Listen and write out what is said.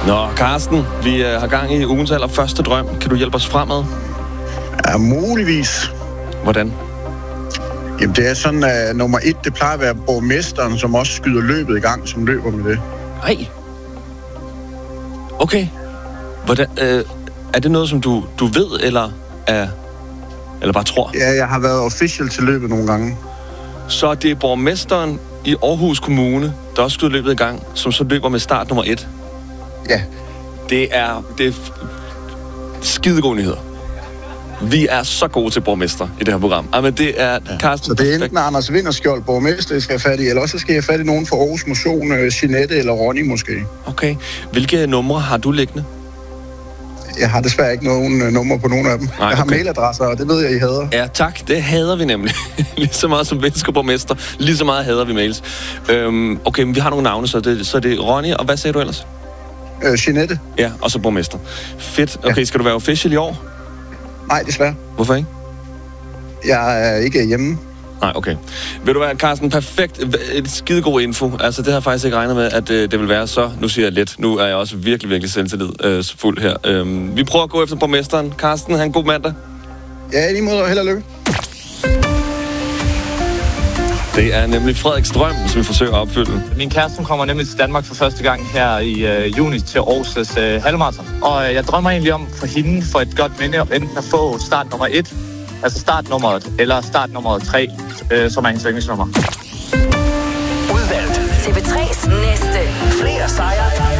Nå, Carsten, vi har gang i ugens allerførste drøm. Kan du hjælpe os fremad? Ja, muligvis. Hvordan? Jamen, det er sådan, at nummer 1, det plejer at være borgmesteren, som også skyder løbet i gang, som løber med det. Nej. Okay. Hvordan, er det noget, som du ved, eller bare tror? Ja, jeg har været official til løbet nogle gange. Så det er borgmesteren i Aarhus Kommune, der også skyder løbet i gang, som så løber med start nummer 1? Ja. Det er skidegode nyheder. Vi er så gode til borgmester i det her program. Men det er Carsten. Så det er enten Anders Vinderskjold, borgmester, jeg skal have fat i, eller også skal jeg have fat i nogen fra Aarhus Motion, Jeanette eller Ronny måske. Okay. Hvilke numre har du liggende? Jeg har desværre ikke nogen numre på nogen af dem. Nej, jeg har okay. Mailadresser, og det ved jeg, I hader. Ja, tak. Det hader vi nemlig. Lige så meget som venskabsborgmester. Lige så meget hader vi mails. Okay, men vi har nogle navne, så det er Ronny, og hvad sagde du ellers? Jeanette. Ja, og så borgmester. Fedt. Okay, skal du være official i år? Nej, desværre. Hvorfor ikke? Jeg er ikke hjemme. Nej, okay. Vil du være, Carsten, perfekt. Et skidegod info. Altså, det har jeg faktisk ikke regnet med, at det vil være så. Nu siger jeg let. Nu er jeg også virkelig, virkelig selvtillid fuld her. Vi prøver at gå efter borgmesteren. Carsten, han en god mandag. Ja, lige måde, og held og lykke. Det er nemlig Frederiks drøm, som vi forsøger at opfylde. Min kæreste kommer nemlig til Danmark for første gang her i juni til Aarhus halvmarathon. Og jeg drømmer egentlig om for hende for et godt minde, enten at få start nummer 1, altså startnummeret, eller startnummeret 3, som er hendes yndlingsnummer. Udvalgt. TV3's næste. Flere sejre.